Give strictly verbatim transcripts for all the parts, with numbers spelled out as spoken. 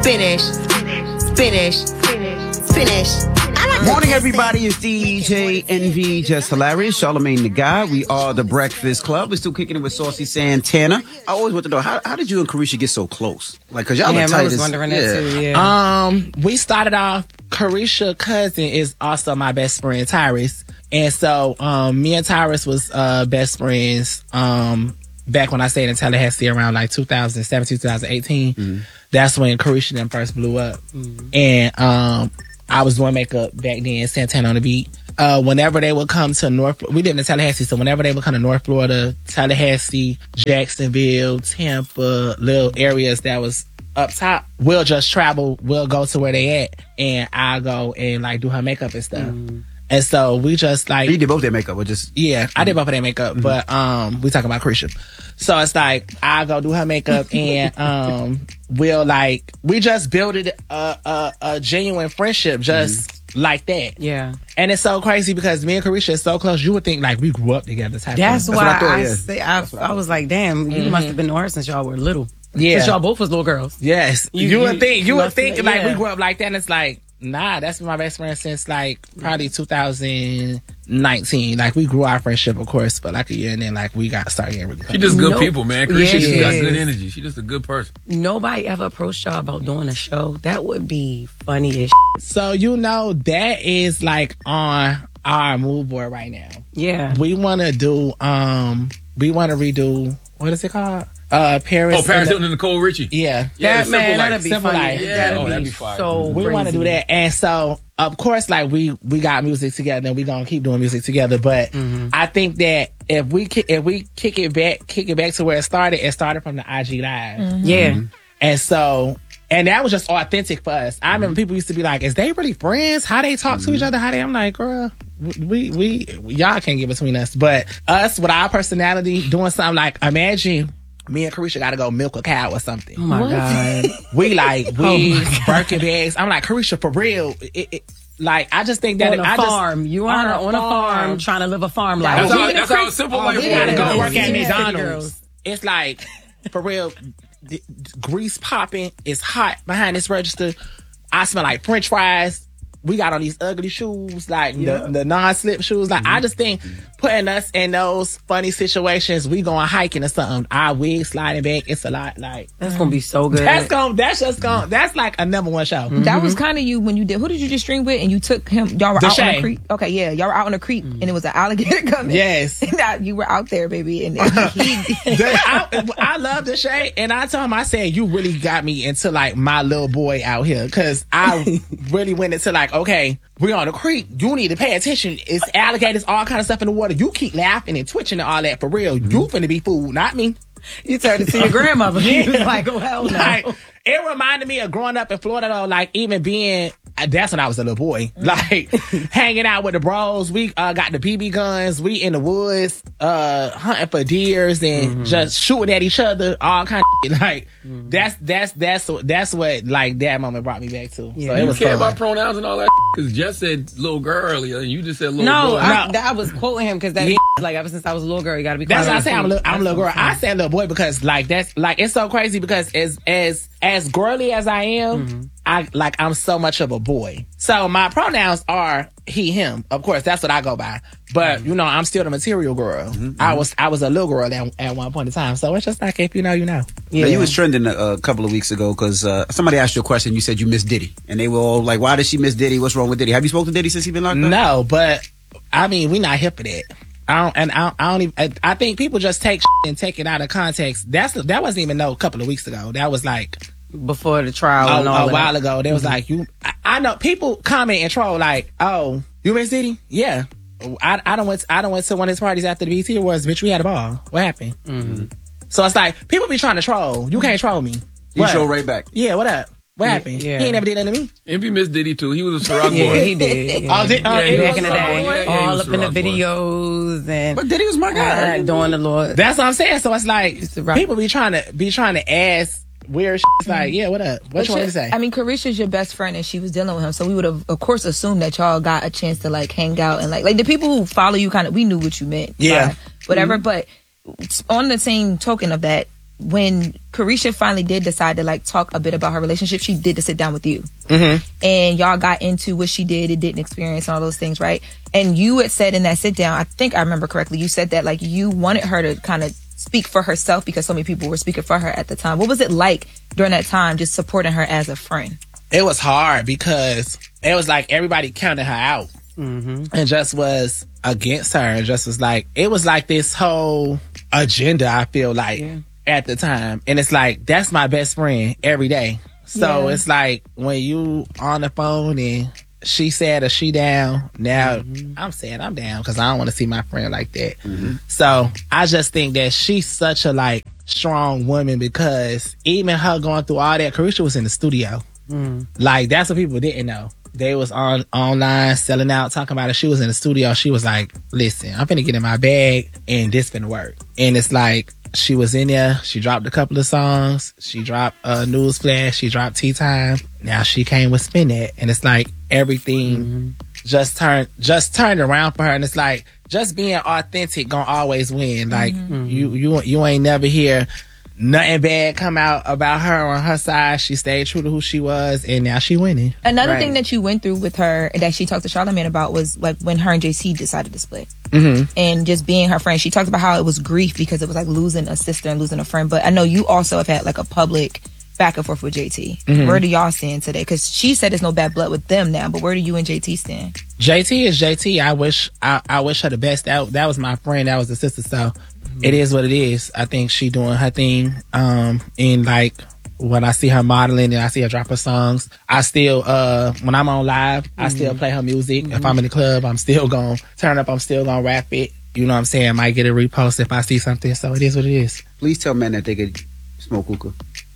Finish. Finish. Finish. Morning, everybody. It's D J Envy, Just Hilarious, Charlamagne the Guy. We are the Breakfast Club. We're still kicking it with Saucy Santana. I always want to know, how, how did you and Carisha get so close? Like, cause y'all yeah, are tight. I was as, wondering yeah. that too, yeah. Um, we started off, Carisha cousin is also my best friend, Tyrus. And so, um, me and Tyrus was, uh, best friends, um, back when I stayed in Tallahassee around like two thousand seventeen, two thousand eighteen. Mm-hmm. That's when Carisha and them first blew up. Mm-hmm. And, um, I was doing makeup back then, Santana on the Beat. Uh, whenever they would come to North, we lived in Tallahassee, so whenever they would come to North Florida, Tallahassee, Jacksonville, Tampa, little areas that was up top, we'll just travel, we'll go to where they at, and I'll go and like do her makeup and stuff. Mm. And so we just like... You did both their makeup, or just... Yeah, I did both of their makeup, mm-hmm. but um, we talking about Carisha. So it's like, I'll go do her makeup and um, we'll like, we just built a, a, a genuine friendship just mm-hmm. like that. Yeah. And it's so crazy because me and Carisha is so close, you would think like we grew up together type That's of why That's what I, I, thought, yeah. say, I, I, I was like, damn, you mm-hmm. must have been to her since y'all were little. Yeah. Because y'all both was little girls. Yes. You, You, you would you, think, you you would think have, like yeah. we grew up like that, and it's like, nah, that's been my best friend since like probably two thousand nineteen. Like we grew our friendship, of course, but like a year and then like we got started getting really close. She just good Nope. people, man. Yeah, Carisha she got is. good energy. She just a good person. Nobody ever approached y'all about doing a show. That would be funny as So you know that is like on our mood board right now. Yeah. We want to do um we want to redo, what is it called? Uh, Paris. Oh, Paris Hilton and Nicole Richie. Yeah. Yeah, that man, Life. that'd be Simple funny. Life. Yeah. That'd, Oh, be that'd be fire. so We want to do that. And so, of course, like we, we got music together and we gonna keep doing music together. But mm-hmm. I think that if we, ki- if we kick it back, kick it back to where it started, it started from the I G Live. Mm-hmm. Yeah. And so, and that was just authentic for us. I remember people used to be like, is they really friends? How they talk mm-hmm. to each other? How they, I'm like, girl, we, we, y'all can't get between us. But us with our personality doing something like, imagine me and Carisha gotta go milk a cow or something. Oh my what? God. We like, we oh Birkin bags. I'm like, Carisha, for real. It, it, like, I just think that on a I farm. Just, you are on, on a farm, farm trying to live a farm life. That's how, that's how simple oh, life we gotta go is. work at Yeah. McDonald's. It's like, for real, the, the grease popping. It's hot behind this register. I smell like French fries. We got on these ugly shoes, like yeah. the, the non-slip shoes. Like, mm-hmm. I just think putting us in those funny situations, we going hiking or something, our wig sliding back, it's a lot. Like, that's gonna be so good. That's going that's just going that's like a number one show. Mm-hmm. That was kind of you when you did. Who did you just stream with? And you took him. Y'all were The out Shay. on the creek. Okay, yeah, y'all were out on the creek, mm-hmm. and it was an alligator coming. Yes, and I, you were out there, baby. And, and he, the, I, I love the Shay, and I told him, I said, you really got me into like my little boy out here, because I really went into like, okay, we on the creek. You need to pay attention. It's alligators, all kind of stuff in the water. You keep laughing and twitching and all that. For real, mm-hmm. you finna be fooled, not me. You turned to see your grandmother. You was like, oh, hell no. Like, it reminded me of growing up in Florida, though, like even being, that's when I was a little boy, like hanging out with the bros. We uh, got the B B guns. We in the woods, uh, hunting for deers and mm-hmm. just shooting at each other, all kind of shit. Like, mm-hmm. that's, that's, that's, that's what, like, that moment brought me back to. Yeah. So it you was care fun. about pronouns and all that? Because Jess said little girl earlier, and you just said little no, boy. I, No. I was quoting him because that Yeah. like ever since I was a little girl, you got to be. That's why I say I'm a little, I'm a That's little girl. what I'm I say little boy because like that's like it's so crazy because as as as girly as I am, mm-hmm. I like I'm so much of a boy. So my pronouns are he, him. Of course, that's what I go by. But mm-hmm. you know, I'm still the material girl. Mm-hmm. I was I was a little girl at, at one point in time. So it's just like if you know, you know. Yeah, you was trending a, a couple of weeks ago because uh, somebody asked you a question. You said you miss Diddy, and they were all like, "Why did she miss Diddy? What's wrong with Diddy? Have you spoken to Diddy since he been locked up?" No, but I mean, we not hip for that. I don't, and I, I don't even. I, I think people just take shit and take it out of context. That's that wasn't even no couple of weeks ago. That was like before the trial a, and all a that. while ago. They was mm-hmm. like you. I, I know people comment and troll like, "Oh, you miss Diddy? Yeah, I I don't went I don't went to one of his parties after the B E T Awards. Bitch, we had a ball. What happened?" Mm-hmm. So it's like people be trying to troll. You can't troll me. You What? show right back. Yeah, what up? What Yeah, happened? yeah. He ain't never did that to me. Envy missed Diddy too. He was a Ciroc boy. Yeah, he did. Yeah. Oh, did, uh, Yeah, he it Back was in the so- day, Yeah, he all was up in the a rock boy. videos and But Diddy was my guy. uh, doing the Lord. That's what I'm saying. So it's like It's a rock- people be trying to be trying to ask weird shit. It's like, yeah, what up? What But you want your- to say? I mean, Carisha's your best friend, and she was dealing with him, so we would have, of course, assumed that y'all got a chance to like hang out and like, like the people who follow you, kind of, we knew what you meant. Yeah. by whatever. Mm-hmm. But on the same token of that, when Carisha finally did decide to like talk a bit about her relationship, she did to sit down with you. Mm-hmm. And y'all got into what she did and didn't experience and all those things, right? And you had said in that sit down, I think I remember correctly, you said that like you wanted her to kind of speak for herself because so many people were speaking for her at the time. What was it like during that time just supporting her as a friend? It was hard because it was like everybody counted her out Mm-hmm. and just was against her and just was like, it was like this whole agenda, I feel like, Yeah. at the time. And it's like, that's my best friend every day. So Yeah. it's like when you on the phone and she said or she down, now Mm-hmm. I'm saying I'm down because I don't want to see my friend like that. So I just think that she's such a like strong woman because even her going through all that, Carisha was in the studio. Mm. Like, that's what people didn't know. They was on online selling out, talking about it. She was in the studio. She was like, listen, I'm finna get in my bag and this finna work. And it's like, she was in there. She dropped a couple of songs. She dropped uh, Newsflash. She dropped Tea Time. Now she came with Spin That. And it's like everything Mm-hmm. just turned just turned around for her. And it's like, just being authentic gonna always win. Like, Mm-hmm. you, you, you ain't never hear nothing bad come out about her on her side. She stayed true to who she was, and now she winning. Another Right. thing that you went through with her that she talked to Charlamagne about was like when her and J C decided to split. Mm-hmm. And just being her friend. She talked about how it was grief because it was like losing a sister and losing a friend. But I know you also have had like a public back and forth with J T. Mm-hmm. Where do y'all stand today? Because she said there's no bad blood with them now, but where do you and J T stand? J T is J T. I wish I, I wish her the best. That that was my friend. That was the sister. So it is what it is. I think she doing her thing. Um, and like when I see her modeling and I see her drop her songs, I still uh when I'm on live, I still play her music. If I'm in the club, I'm still gonna turn up. I'm still gonna rap it. You know what I'm saying? I might get a repost if I see something. So it is what it is. Please tell men that they could smoke hookah.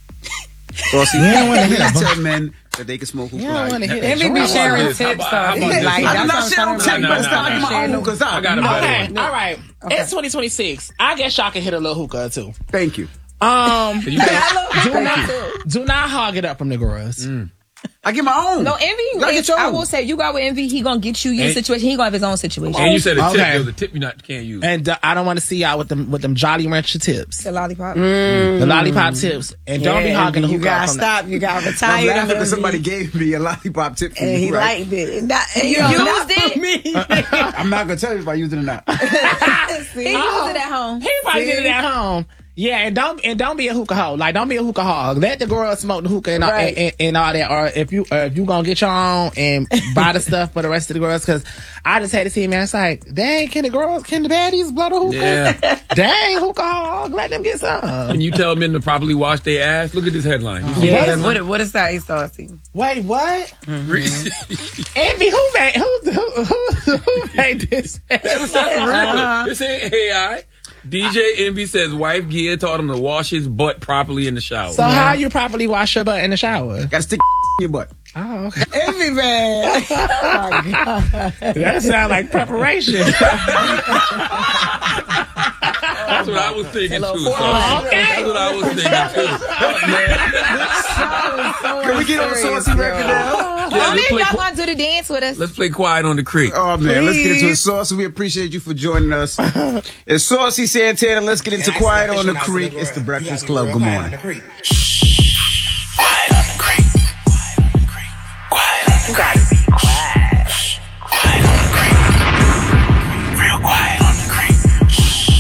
Saucy, You don't wanna hear please that. tell men that they can smoke hookah. You don't Like, want to hear And that. we be How sharing about this? tips How though. about- how about this? Like, I do that's not what I'm shit on talking tip, about. but it's not no, my no. own hookahs out. I got a better Okay, one. all right. It's twenty twenty-six. I guess y'all can hit a little hookah too. Thank you. Um, You guys- do not do not hog it up from the girls. I get my own. No, Envy. You gotta if- get your I own. will say you got with Envy. He gonna get you your And- situation. He gonna have his own situation. And you said a tip. Okay. There's a tip you not can't use. And uh, I don't want to see y'all with them with them Jolly Rancher tips, the lollipop. the lollipop tips, and don't be Yeah, hogging the you hookah gotta up from stop. You gotta I'm retire laughing them. because somebody gave me a lollipop tip from and he you, right? liked it. Not, And you know, used not it? for me. I'm not gonna tell you if I used it or not. He used it at home. He probably did it at home. Yeah, and don't and don't be a hookah hoe. Like, don't be a hookah hog. Let the girls smoke the hookah and, all, Right. and, and, and all that. Or if you uh, if you gonna get your own and buy the stuff for the rest of the girls, because I just had to see, man. It's like, dang, can the girls, can the baddies blow the hookah? Yeah. Dang, hookah hog, let them get some. And you tell men to properly wash their ass. Look at this headline. Yeah, what, what is that, Saucy? Wait, what? Mm-hmm. Envy, who made who who who, who made this? This ain't A I. D J Envy says wife Gia taught him to wash his butt properly in the shower. So how you properly wash your butt in the shower? Gotta stick in your butt. Oh, okay. Envy man. That sounds like preparation. That's what I was thinking too. So. Okay. That's what I was thinking too. Can we get on the Saucy record now? Yeah, Oh, let's, then play, y'all qu- gonna do the dance with us. let's play Quiet on the Creek. Oh man, let's get into the sauce. We appreciate you for joining us. It's Saucy Santana. Let's get into Quiet on the Creek. It's the Breakfast Club. Good morning.